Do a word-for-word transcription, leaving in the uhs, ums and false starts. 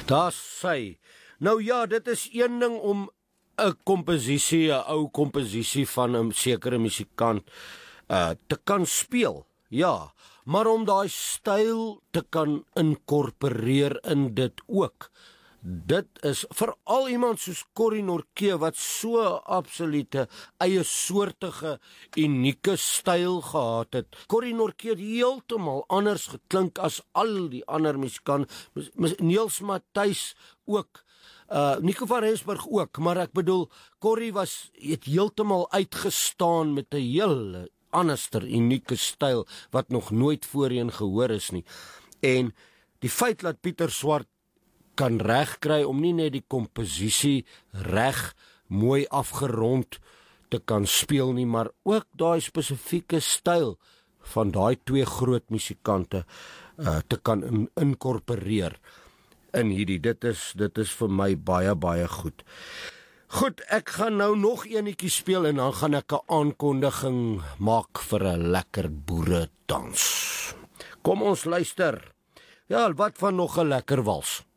Daar sy. Nou ja, dit is een ding om 'n komposisie, 'n ou komposisie van 'n sekere musikant uh, te kan speel. Ja, maar om daai styl te kan inkorporeer in dit ook. Dit is veral iemand soos Corrie Norke wat so 'n absolute eie soortige unieke styl gehad het. Corrie Norke het heeltemal anders geklink as al die ander musikante. Niels Matthys ook. Uh, Nico van Rensburg ook, maar ek bedoel, Corrie was, het heeltemal uitgestaan met 'n heel anderster, unieke styl, wat nog nooit voorheen gehoor is nie. En die feit dat Pieter Swart kan regkry om nie net die komposisie reg, mooi afgerond te kan speel nie, maar ook daai spesifieke styl van daai twee groot musikante uh, te kan in, inkorporeer in hierdie. Dit is, dit is vir my baie, baie goed. Goed, ek gaan nou nog enetjie speel en dan gaan ek 'n aankondiging maak vir 'n lekker boere dans. Kom ons luister. Ja, wat van nog 'n lekker wals?